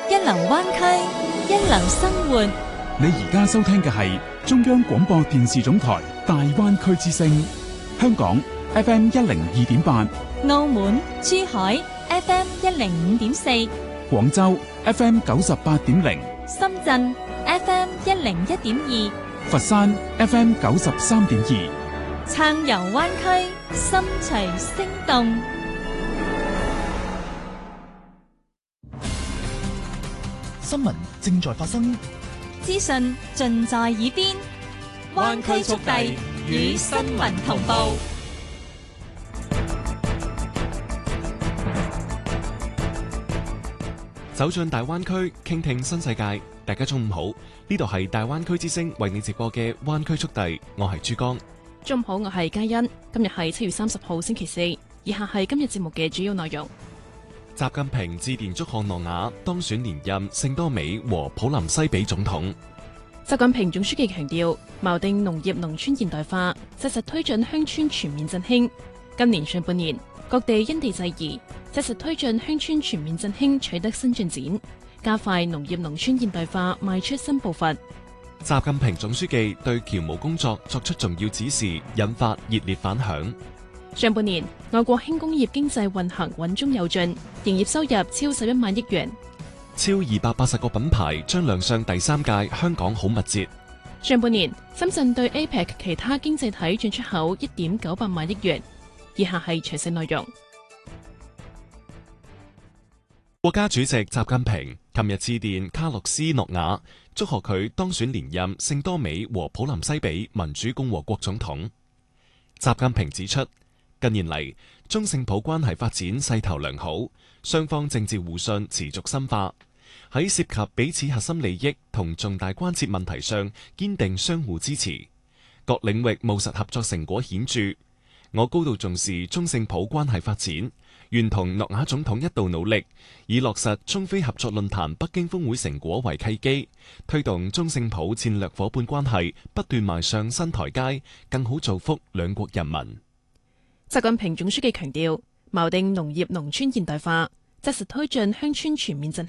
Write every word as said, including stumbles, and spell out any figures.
一流灣區，一流生活。 你而家收聽嘅係中央廣播電視總台大灣區之聲，香港 F M 一零二點八， 澳門、珠海 F M 一零五點四， 廣州 F M 九十八點零， 深圳 F M 一零一點二， 佛山 F M 九十三點二。 撐遊灣區，心隨聲動。 新聞正在發生， 資訊盡在耳邊，灣區速遞與新聞同步。 走進大灣區，傾聽新世界。大家中午好，呢度係大灣區之聲為你直播嘅灣區速遞，我係珠江。 中午好，我係嘉欣。今日係七月三十號星期四，以下係今日節目嘅主要內容。 習近平致電祝賀諾亞當選連任聖多美和普林西比總統。 習近平總書記強調，錨定農業農村現代化，切實推進鄉村全面振興。今年上半年，各地因地制宜，切實推進鄉村全面振興取得新進展，加快農業農村現代化邁出新步伐。 習近平總書記對僑務工作作出重要指示，引發熱烈反響。 上半年，外國輕工業經濟運行穩中有進，營業收入超十一萬億元， 超二百八十個品牌將亮相第三屆香港好物節。 上半年，深圳對 A P E C 其他經濟體進出口一點九八萬億元。以下係詳細內容。 國家主席習近平琴日致電卡洛斯諾亞，祝賀佢當選連任聖多美和普林西比民主共和國總統。習近平指出，近年嚟，中聖普關係發展勢頭良好，雙方政治互信持續深化，喺涉及彼此核心利益同重大關切問題上堅定相互支持，各領域務實合作成果顯著。我高度重視中聖普關係發展，願同諾亞總統一道努力，以落實中非合作論壇北京峰會成果為契機，推動中聖普戰略夥伴關係不斷邁上新台階，更好造福兩國人民。 習近平總書記強調，錨定農業農村現代化，切實推進鄉村全面振